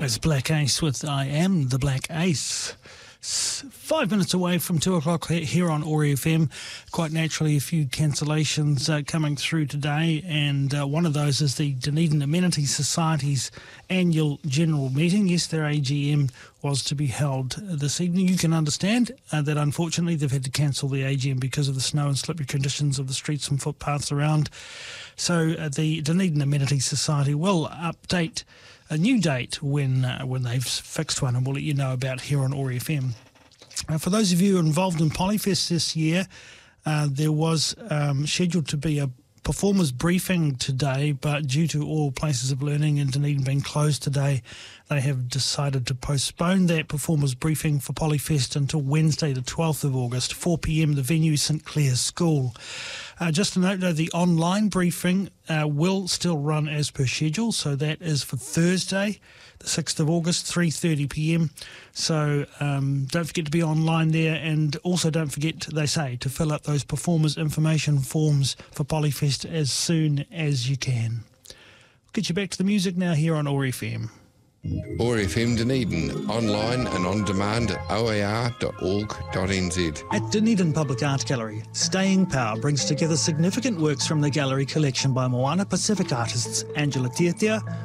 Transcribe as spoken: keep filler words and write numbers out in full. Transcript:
It's Black Ace with I Am the Black Ace. S- Five minutes away from two o'clock here on O A R F M. Quite naturally, a few cancellations uh, coming through today, and uh, one of those is the Dunedin Amenity Society's annual general meeting. Yes, their A G M was to be held this evening. You can understand uh, that unfortunately they've had to cancel the A G M because of the snow and slippery conditions of the streets and footpaths around. So uh, the Dunedin Amenity Society will update a new date when uh, when they've fixed one, and we'll let you know about here on O A R F M. Uh, for those of you involved in Polyfest this year, uh, there was um, scheduled to be a performers briefing today, but due to all places of learning in Dunedin being closed today, they have decided to postpone that performers briefing for Polyfest until Wednesday the twelfth of August, four p.m, the venue St Clair's School. Uh, just to note, though, the online briefing uh, will still run as per schedule, so that is for Thursday, the sixth of August, three thirty p.m. So um, don't forget to be online there, and also don't forget, they say, to fill out those performers information forms for Polyfest as soon as you can. We'll get you back to the music now here on O A R F M. O A R F M Dunedin, online and on demand at o a r dot org dot n z. At Dunedin Public Art Gallery, Staying Power brings together significant works from the gallery collection by Moana Pacific artists Angela Tiatia,